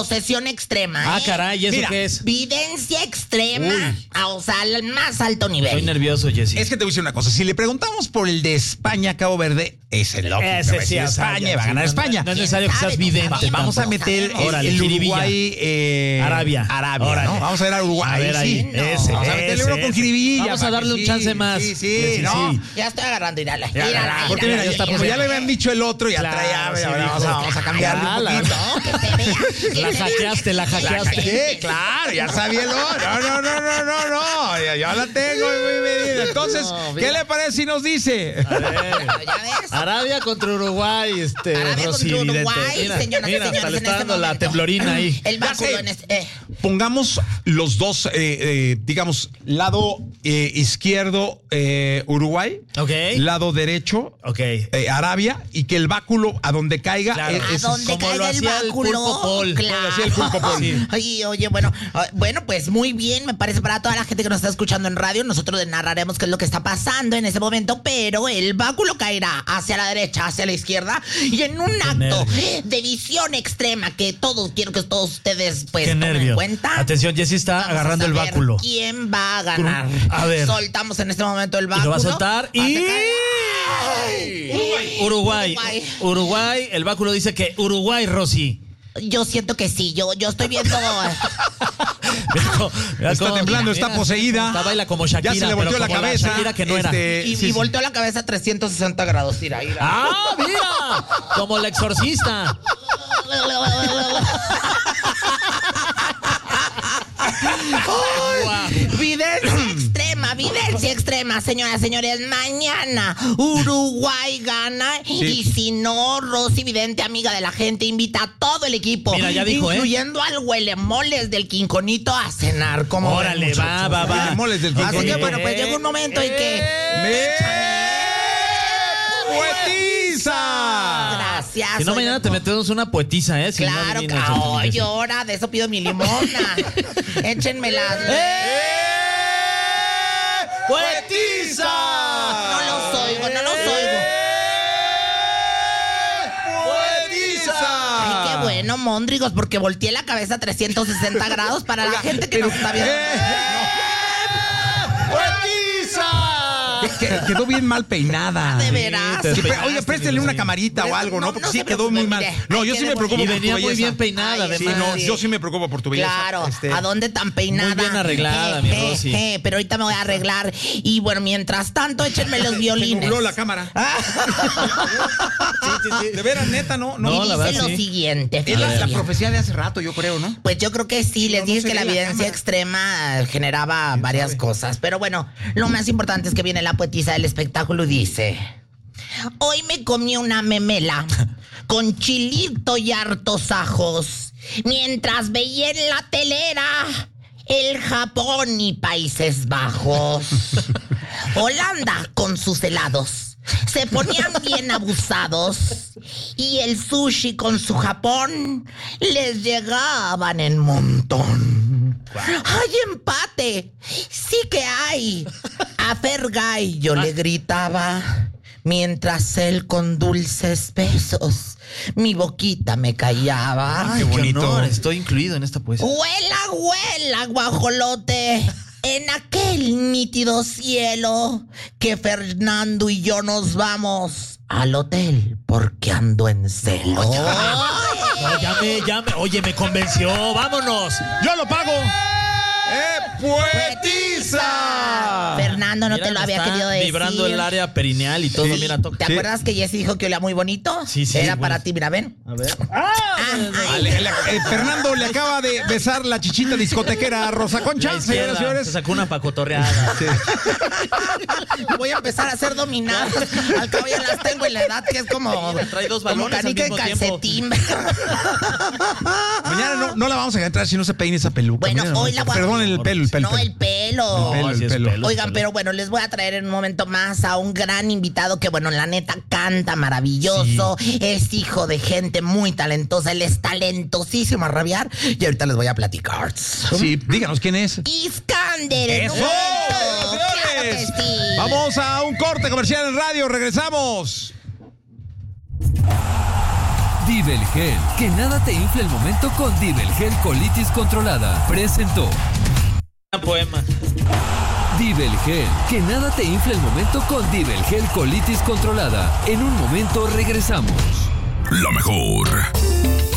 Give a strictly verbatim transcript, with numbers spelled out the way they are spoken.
Posesión extrema. Ah, ¿eh? caray, ¿y eso Mira, qué es? Videncia extrema. Uy. A, o sea, al más alto nivel. Estoy nervioso, Jessy. Es que te voy a decir una cosa. Si le preguntamos por el de España, Cabo Verde, es el lógico. Ese va a decir sí, o sea, España, ya, va a ganar sí, no, España. No es necesario que seas ¿Quién sabe? vidente. No Vamos a tampoco meter sabemos. el, Órale, el jiribilla. Uruguay. Eh, Arabia. Arabia, Órale. ¿no? Vamos a ver a Uruguay. A ver ahí, sí. ese, Vamos a meterle uno ese, con ese. jiribilla. Vamos a para darle que un sí, chance más. Sí, sí, Sí, sí, no. sí. Ya estoy agarrando, irala. Ya, Irala, porque irala, mira, ya está como por- ya le habían dicho el otro, ya Claro, traía. sí, ahora vamos, dijo. a, vamos a cambiarle Ah, un la- poquito. No, que se vea. que La se vea. hackeaste, la hackeaste. Sí, claro, ya sabía el otro. No, no, no, no, no, no. Ya, ya la tengo muy medida. Entonces, No, ¿qué mira. le parece si nos dice? A ver. Ya ves. Arabia contra Uruguay, este, Arabia Rosy, contra vidente. Uruguay, Mira, señoras y mira, señores, hasta le en está este dando la momento. temblorina ahí. El Ya báculo sé. en este. eh. Pongamos los dos, eh, eh, digamos, lado eh, izquierdo eh, Uruguay, Ok. lado derecho Ok. eh, Arabia, y que el báculo a donde caiga Claro. eh, A es- donde como lo caiga el hacía el báculo. Pulpo Paul. Claro. Como lo hacía el Pulpo Paul. Sí. Ay, oye, bueno, ah, bueno, pues muy bien, me parece para toda la gente que nos está escuchando en radio. Nosotros le narraremos qué es lo que está pasando en ese momento, pero el báculo caerá hacia la derecha, hacia la izquierda, y en un acto nervio. de visión extrema que todos, quiero que todos ustedes pues Qué tomen en nervio. cuenta. Atención, Jessy está Vamos a agarrando el saber báculo. ¿Quién va a ganar? A ver. Soltamos en este momento el Y báculo. lo va a soltar y... Hace caer. Uruguay. Uruguay. Uruguay. El báculo dice que Uruguay, Rosy. Yo siento que sí, yo, yo estoy viendo. Mira cómo- mira Está cómo- temblando, está mira, poseída. Está baila como Shakira. Ya se le pero volteó la como cabeza. Shakira que no era. Este, Y, sí, y sí. volteó la cabeza a trescientos sesenta grados. Mira, mira. ¡Ah, mira! Como la exorcista. Guau. Videncia extrema, videncia extrema, señoras, señores. Mañana Uruguay gana. Y si no, Rosy Vidente, amiga de la gente, invita a todo el equipo. Mira, ya dijo, ¿eh? incluyendo al huelemoles del Quinconito a cenar. Como Órale, va, va, va. Huelemoles del Así que Quinconito. bueno, pues llega un momento en que. ¡Poetiza! Gracias. Si no, oigan, mañana te metemos una poetiza, ¿eh? Si no Claro, que adivinas el oh, Jessy. llora, de eso pido mi limona. Échenmela. ¡Eh! ¡Poetiza! No los oigo, no los oigo. ¡Poetiza! Ay, qué bueno, Móndrigos, porque volteé la cabeza a trescientos sesenta grados para la gente que nos está viendo. Que- quedó bien mal peinada. De veras. te Sí, peinaste, oiga, préstele sí. una camarita o algo, ¿no? No, Porque no sí se quedó muy preocupen, mal. mire, No, hay yo que sí me de- preocupo Y por tu venía muy belleza. bien peinada, Ay, Sí, además. no, yo sí me preocupo por tu belleza. Claro, Este, ¿a dónde tan peinada? Muy bien arreglada, mi Rosy. eh, pero ahorita me voy a arreglar. Y bueno, mientras tanto, échenme los Se violines. nubló la cámara. De veras, neta, no. no. No, y la dice verdad, lo sí. siguiente. Es la, la fíjense. profecía de hace rato, yo creo, ¿no? Pues yo creo que sí, les No, no dije se que la ve la evidencia cámara. extrema generaba varias cosas. Pero bueno, lo más importante es que viene la poetisa del espectáculo y dice: hoy me comí una memela con chilito y hartos ajos, mientras veía en la telera el Japón y Países Bajos. Holanda con sus helados se ponían bien abusados, y el sushi con su Japón les llegaban en montón. ¡Hay empate! ¡Sí que hay! A Fergay yo le gritaba, mientras él con dulces besos mi boquita me callaba. Ay, qué bonito. honor, estoy incluido en esta poesía. ¡Huela, huela, guajolote! En aquel nítido cielo que Fernando y yo nos vamos al hotel porque ando en celo. No, ya me, ya me, oye, me convenció, vámonos. ¡Yo lo pago! ¡Eh, poetiza! Fernando, no Mira, te lo me había está querido decir. vibrando el área perineal y todo, Sí. mira, toca. ¿Te Sí. acuerdas que Jessy dijo que olía muy bonito? Sí, sí, Era bueno. para ti, mira, ven. A ver. Ah, Ah, ay. le- le- eh, Fernando le acaba de besar la chichita discotequera a Rosa La Concha, izquierda, señoras y se señores. sacó una pacotorreada. Voy a empezar a hacer dominadas. Al cabo ya las tengo en la edad que es como, Mira, trae dos como balones al canica de mismo tiempo. calcetín. Mañana no, no la vamos a entrar si no se peine esa peluca. Bueno, Mañana hoy no. la voy a- Perdón, el pelo, el pelo. No, el el pelo. pelo, sí el es pelo. pelo. Oigan, pero bueno, les voy a traer en un momento más a un gran invitado que, bueno, la neta canta maravilloso. Es hijo de gente muy talentosa. Él es talentosísimo a rabiar. Y ahorita les voy a platicar. Sí, díganos quién es. Iskander. en ¡Eso! un momento. Claro que señores! sí. Vamos a un corte comercial en radio. Regresamos. Dibelgel, que nada te infle el momento con Dibelgel Colitis Controlada. Presentó. Un poema. Dibelgel, que nada te infle el momento con Dibelgel Colitis Controlada. En un momento regresamos. La mejor.